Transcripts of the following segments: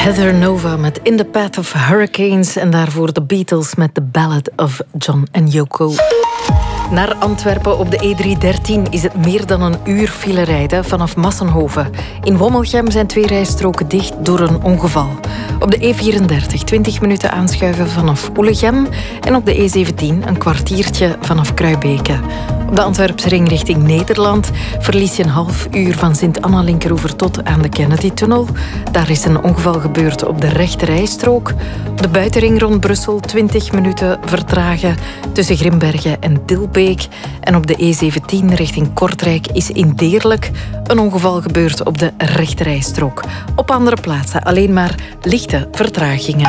Heather Nova met In the Path of Hurricanes en daarvoor de Beatles met The Ballad of John and Yoko. Naar Antwerpen op de E313 is het meer dan een uur file rijden vanaf Massenhoven. In Wommelgem zijn 2 rijstroken dicht door een ongeval. Op de E34 20 minuten aanschuiven vanaf Oelegem en op de E17 een kwartiertje vanaf Kruibeke. Op de Antwerpse ring richting Nederland verlies je een half uur van Sint-Anna-Linkeroever tot aan de Kennedy-tunnel. Daar is een ongeval gebeurd op de rechte rijstrook. Op de buitenring rond Brussel 20 minuten vertragen tussen Grimbergen en Dilbeek. En op de E17 richting Kortrijk is in Deerlijk een ongeval gebeurd op de rechte rijstrook. Op andere plaatsen alleen maar lichte vertragingen.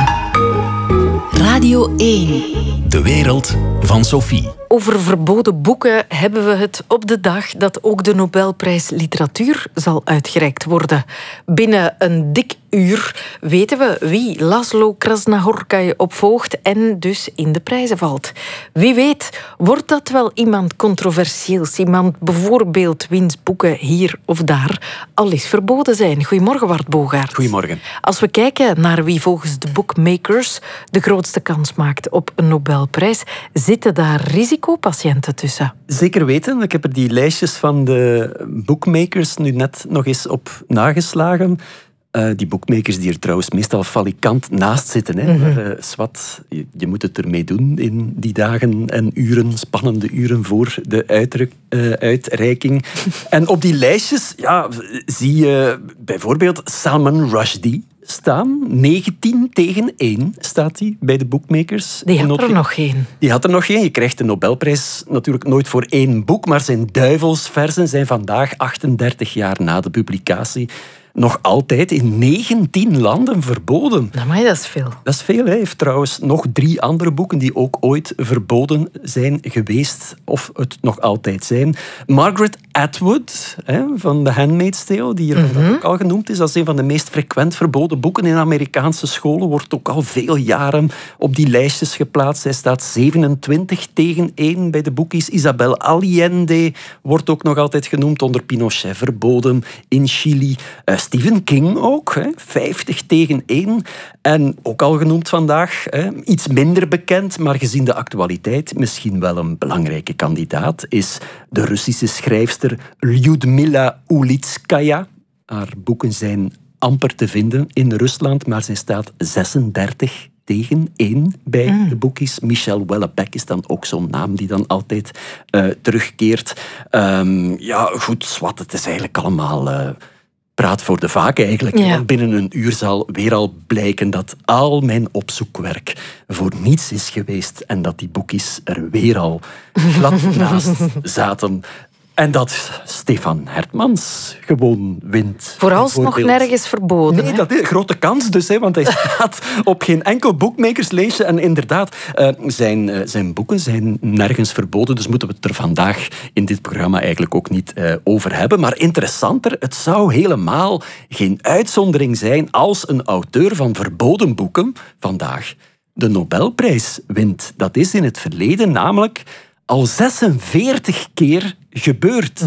Radio 1. De wereld van Sophie. Over verboden boeken hebben we het op de dag dat ook de Nobelprijs Literatuur zal uitgereikt worden. Binnen een dik uur weten we wie Laszlo Krasznahorkai opvolgt en dus in de prijzen valt. Wie weet, wordt dat wel iemand controversieels? Iemand bijvoorbeeld wiens boeken hier of daar al eens verboden zijn. Goedemorgen, Wart Bogaert. Goedemorgen. Als we kijken naar wie volgens de bookmakers de grootste kans maakt op een Nobelprijs, zitten daar risicopatiënten tussen? Zeker weten. Ik heb er die lijstjes van de bookmakers nu net nog eens op nageslagen. Die bookmakers die er trouwens meestal falikant naast zitten. Hè. Maar zwart, je moet het ermee doen in die dagen en uren, spannende uren voor de uitreiking. En op die lijstjes zie je bijvoorbeeld Salman Rushdie staan. 19-1 staat hij bij de bookmakers. Die had er nog geen. Die had er nog geen. Je krijgt de Nobelprijs natuurlijk nooit voor 1 boek, maar zijn duivelsverzen zijn vandaag, 38 jaar na de publicatie, nog altijd in 19 landen verboden. Maar dat is veel. Dat is veel. Hij heeft trouwens nog 3 andere boeken die ook ooit verboden zijn geweest, of het nog altijd zijn. Margaret Atwood van The Handmaid's Tale, die hier ook al genoemd is, dat is een van de meest frequent verboden boeken in Amerikaanse scholen, wordt ook al veel jaren op die lijstjes geplaatst. Hij staat 27-1 bij de boekies. Isabel Allende wordt ook nog altijd genoemd, onder Pinochet verboden in Chili. Stephen King ook, 50-1. En ook al genoemd vandaag, iets minder bekend, maar gezien de actualiteit misschien wel een belangrijke kandidaat, is de Russische schrijfster Lyudmila Ulitskaya. Haar boeken zijn amper te vinden in Rusland, maar zij staat 36-1 bij de boekies. Michel Houellebecq is dan ook zo'n naam die dan altijd terugkeert. Goed, zwart, het is eigenlijk allemaal praat voor de vaak eigenlijk. Ja. Want binnen een uur zal weer al blijken dat al mijn opzoekwerk voor niets is geweest en dat die boekjes er weer al glad naast zaten. En dat Stefan Hertmans gewoon wint. Vooralsnog nergens verboden. Nee, dat is een grote kans dus, want hij staat op geen enkel boekmakerslijstje. En inderdaad, zijn boeken zijn nergens verboden, dus moeten we het er vandaag in dit programma eigenlijk ook niet over hebben. Maar interessanter, het zou helemaal geen uitzondering zijn als een auteur van verboden boeken vandaag de Nobelprijs wint. Dat is in het verleden namelijk al 46 keer gebeurd.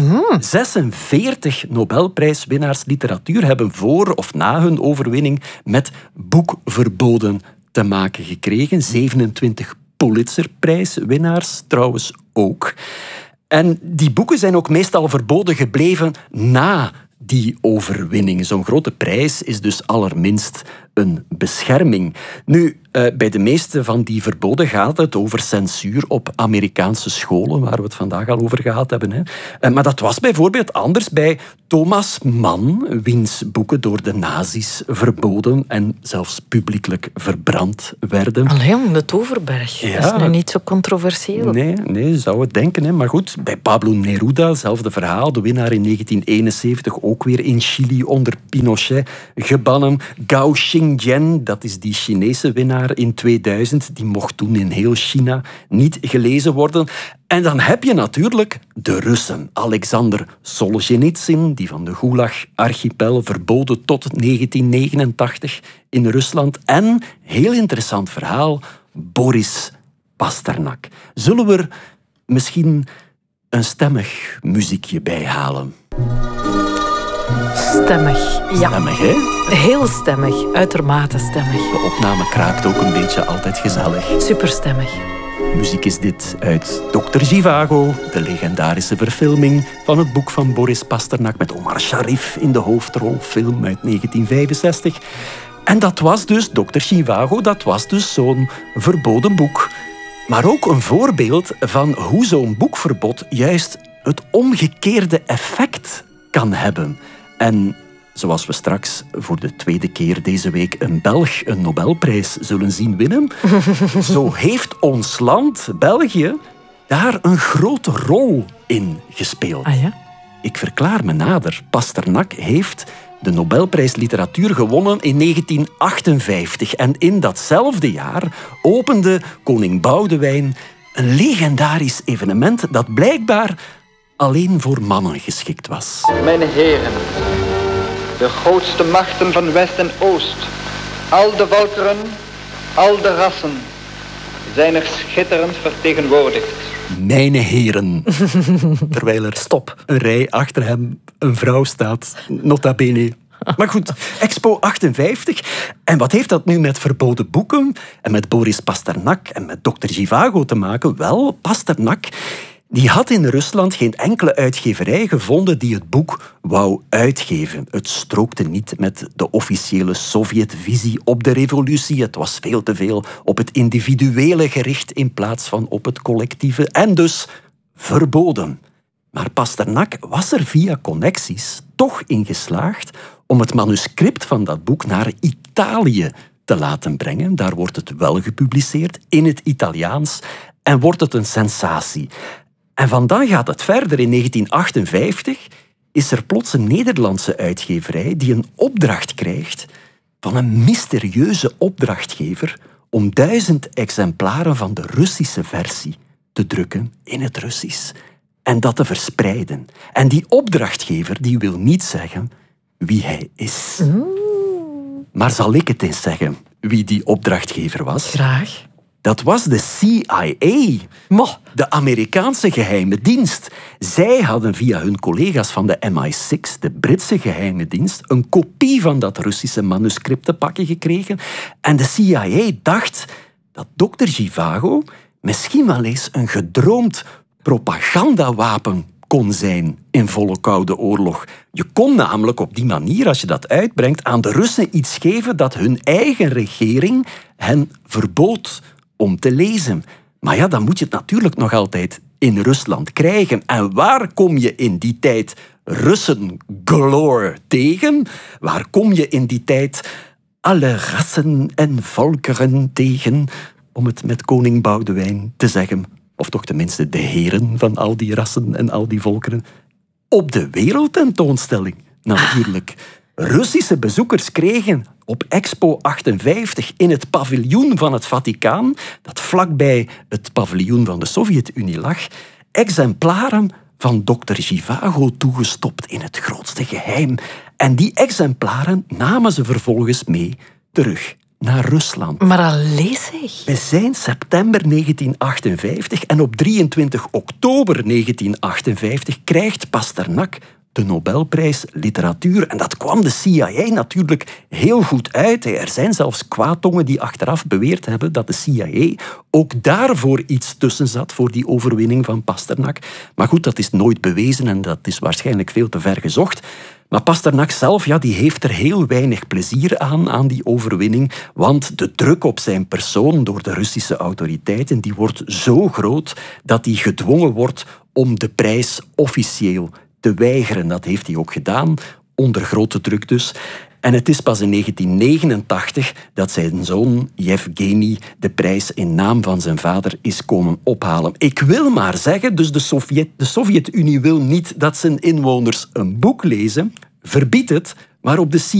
46 Nobelprijswinnaars literatuur hebben voor of na hun overwinning met boekverboden te maken gekregen. 27 Pulitzerprijswinnaars trouwens ook. En die boeken zijn ook meestal verboden gebleven na die overwinning. Zo'n grote prijs is dus allerminst een bescherming. Nu, bij de meeste van die verboden gaat het over censuur op Amerikaanse scholen, waar we het vandaag al over gehad hebben. Maar dat was bijvoorbeeld anders bij Thomas Mann, wiens boeken door de nazi's verboden en zelfs publiekelijk verbrand werden. Allee, de Toverberg. Ja. Dat is nu niet zo controversieel. Nee, zou het denken. Maar goed, bij Pablo Neruda, hetzelfde verhaal. De winnaar in 1971, ook weer in Chili onder Pinochet gebannen. Gao Xingyan, dat is die Chinese winnaar in 2000, die mocht toen in heel China niet gelezen worden. En dan heb je natuurlijk de Russen. Alexander Solzhenitsyn, die van de Gulag-archipel, verboden tot 1989 in Rusland. En, heel interessant verhaal, Boris Pasternak. Zullen we er misschien een stemmig muziekje bij halen? Stemmig, ja. Stemmig, hè? Heel stemmig, uitermate stemmig. De opname kraakt ook een beetje, altijd gezellig. Superstemmig. Muziek is dit uit Dr. Zhivago, de legendarische verfilming van het boek van Boris Pasternak met Omar Sharif in de hoofdrol, film uit 1965. En dat was dus, Dr. Zhivago, dat was dus zo'n verboden boek. Maar ook een voorbeeld van hoe zo'n boekverbod juist het omgekeerde effect kan hebben. En zoals we straks voor de tweede keer deze week een Belg een Nobelprijs zullen zien winnen, zo heeft ons land, België, daar een grote rol in gespeeld. Ah ja? Ik verklaar me nader. Pasternak heeft de Nobelprijs Literatuur gewonnen in 1958. En in datzelfde jaar opende koning Boudewijn een legendarisch evenement dat blijkbaar alleen voor mannen geschikt was. Mijn heren, de grootste machten van West en Oost, al de volkeren, al de rassen, zijn er schitterend vertegenwoordigd. Mijn heren. Terwijl er een rij achter hem een vrouw staat, nota bene. Maar goed, Expo 58. En wat heeft dat nu met verboden boeken en met Boris Pasternak en met Dr. Zhivago te maken? Wel, Pasternak die had in Rusland geen enkele uitgeverij gevonden die het boek wou uitgeven. Het strookte niet met de officiële Sovjetvisie op de revolutie. Het was veel te veel op het individuele gericht in plaats van op het collectieve. En dus verboden. Maar Pasternak was er via connecties toch in geslaagd om het manuscript van dat boek naar Italië te laten brengen. Daar wordt het wel gepubliceerd in het Italiaans en wordt het een sensatie. En van dan gaat het verder. In 1958 is er plots een Nederlandse uitgeverij die een opdracht krijgt van een mysterieuze opdrachtgever om 1000 exemplaren van de Russische versie te drukken in het Russisch en dat te verspreiden. En die opdrachtgever die wil niet zeggen wie hij is. Maar zal ik het eens zeggen wie die opdrachtgever was? Graag. Dat was de CIA, de Amerikaanse geheime dienst. Zij hadden via hun collega's van de MI6, de Britse geheime dienst, een kopie van dat Russische manuscript te pakken gekregen. En de CIA dacht dat Dr. Zhivago misschien wel eens een gedroomd propagandawapen kon zijn in volle Koude Oorlog. Je kon namelijk op die manier, als je dat uitbrengt, aan de Russen iets geven dat hun eigen regering hen verbood om te lezen. Maar ja, dan moet je het natuurlijk nog altijd in Rusland krijgen. En waar kom je in die tijd Russen galore tegen? Waar kom je in die tijd alle rassen en volkeren tegen? Om het met koning Boudewijn te zeggen. Of toch tenminste de heren van al die rassen en al die volkeren. Op de wereldtentoonstelling natuurlijk. Russische bezoekers kregen op Expo 58 in het paviljoen van het Vaticaan, dat vlakbij het paviljoen van de Sovjet-Unie lag, exemplaren van Dr. Zhivago toegestopt in het grootste geheim. En die exemplaren namen ze vervolgens mee terug naar Rusland. Maar allee zeg. We zijn september 1958 en op 23 oktober 1958 krijgt Pasternak de Nobelprijs Literatuur. En dat kwam de CIA natuurlijk heel goed uit. Er zijn zelfs kwaadtongen die achteraf beweerd hebben dat de CIA ook daarvoor iets tussen zat, voor die overwinning van Pasternak. Maar goed, dat is nooit bewezen en dat is waarschijnlijk veel te ver gezocht. Maar Pasternak zelf, ja, die heeft er heel weinig plezier aan die overwinning, want de druk op zijn persoon door de Russische autoriteiten die wordt zo groot dat hij gedwongen wordt om de prijs officieel te weigeren. Dat heeft hij ook gedaan, onder grote druk dus. En het is pas in 1989 dat zijn zoon Yevgeny de prijs in naam van zijn vader is komen ophalen. Ik wil maar zeggen, dus de Sovjet-Unie wil niet dat zijn inwoners een boek lezen, verbiedt het, maar op de